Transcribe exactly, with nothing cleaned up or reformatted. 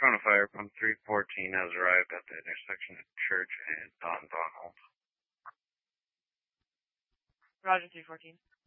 Front of fire from three fourteen has arrived at the intersection of Church and Don Donald. Roger, three fourteen.